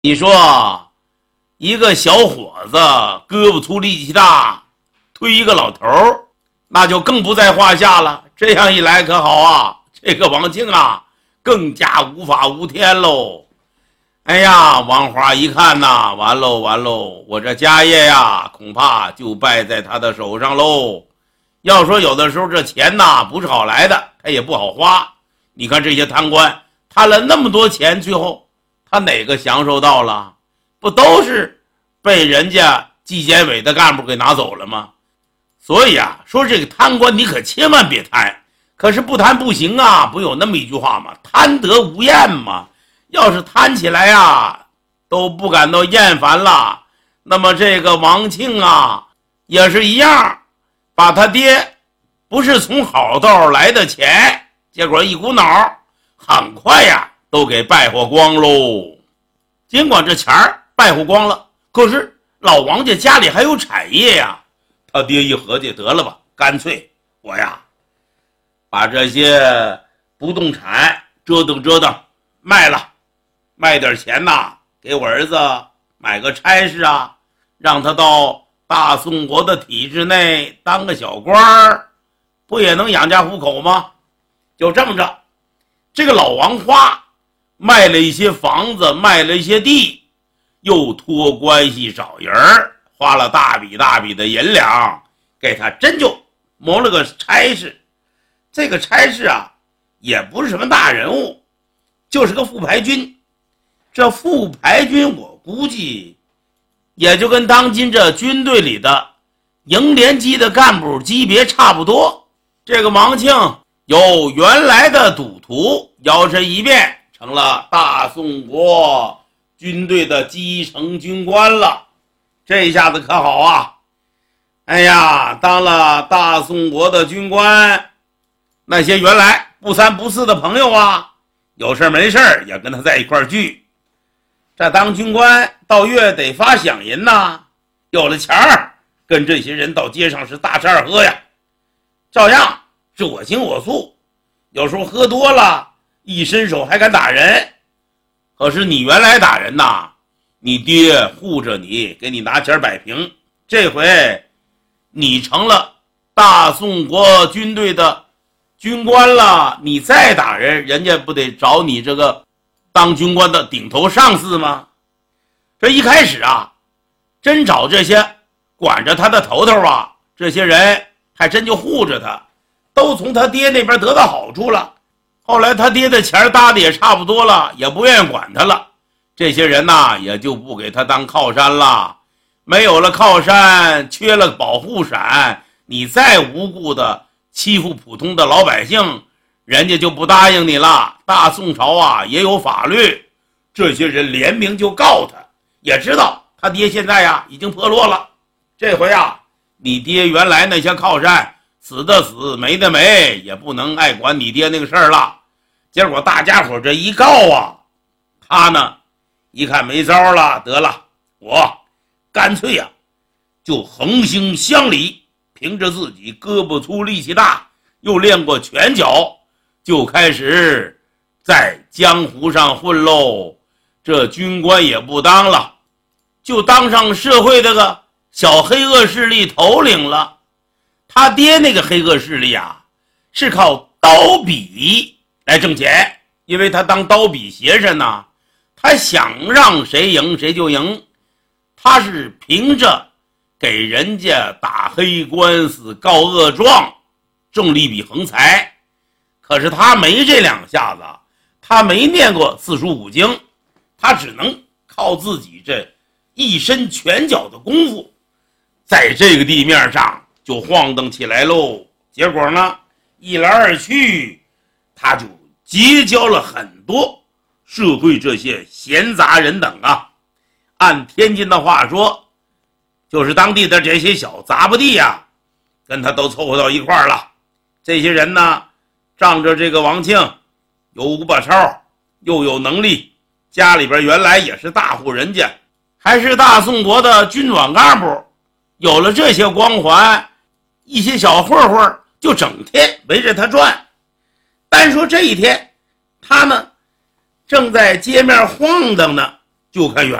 你说一个小伙子胳膊粗力气大，推一个老头儿，那就更不在话下了。这样一来可好啊，这个王庆啊更加无法无天喽。哎呀，王华一看呐，完喽完喽，我这家业呀恐怕就败在他的手上喽。要说有的时候这钱呐不是好来的，他也不好花。你看这些贪官贪了那么多钱，最后他哪个享受到了？不都是被人家纪检委的干部给拿走了吗？所以啊，说这个贪官你可千万别贪，可是不贪不行啊，不有那么一句话吗？贪得无厌嘛。要是贪起来啊都不感到厌烦了，那么这个王庆啊也是一样，把他爹不是从好道来的钱，结果一股脑很快呀都给败火光喽。尽管这钱败火光了，可是老王家家里还有产业呀。他爹一合计，得了吧，干脆我呀把这些不动产折腾折腾卖了，卖点钱呐，给我儿子买个差事啊，让他到大宋国的体制内当个小官儿，不也能养家糊口吗？就这么着，这个老王花卖了一些房子，卖了一些地，又托关系找人，花了大笔大笔的银两，给他真就谋了个差事。这个差事啊也不是什么大人物，就是个副排军。这副排军我估计也就跟当今这军队里的营连级的干部级别差不多。这个王庆由原来的赌徒摇身一变成了大宋国军队的基层军官了，这一下子可好啊！哎呀，当了大宋国的军官，那些原来不三不四的朋友啊，有事没事也跟他在一块聚。这当军官到月得发饷银呐，有了钱儿，跟这些人到街上是大吃二喝呀，照样是我行我素。有时候喝多了，一伸手还敢打人。可是你原来打人呐，你爹护着你，给你拿钱摆平。这回你成了大宋国军队的军官了，你再打人，人家不得找你这个当军官的顶头上司吗？这一开始啊，真找这些管着他的头头啊，这些人还真就护着他，都从他爹那边得到好处了。后来他爹的钱搭的也差不多了，也不愿意管他了，这些人呐也就不给他当靠山了。没有了靠山，缺了保护伞，你再无故的欺负普通的老百姓，人家就不答应你了。大宋朝啊也有法律，这些人联名就告他，也知道他爹现在呀已经破落了。这回啊，你爹原来那些靠山死的死，没的没，也不能爱管你爹那个事儿了。结果大家伙这一告啊，他呢一看没招了，得了，我干脆呀就横行乡里，凭着自己胳膊粗力气大，又练过拳脚，就开始在江湖上混喽。这军官也不当了，就当上社会这个小黑恶势力头领了。他爹那个黑恶势力啊是靠刀笔来挣钱，因为他当刀笔邪神呐，他想让谁赢谁就赢。他是凭着给人家打黑官司告恶状挣了一笔横财。可是他没这两下子，他没念过四书五经，他只能靠自己这一身拳脚的功夫，在这个地面上就晃荡起来喽。结果呢，一来二去，他就结交了很多社会这些闲杂人等啊。按天津的话说，就是当地的这些小杂不地啊，跟他都凑合到一块儿了。这些人呢，仗着这个王庆有五把钞，又有能力，家里边原来也是大户人家，还是大宋国的军管干部，有了这些光环，一些小混混就整天围着他转。单说这一天，他呢正在街面晃荡呢， 就看远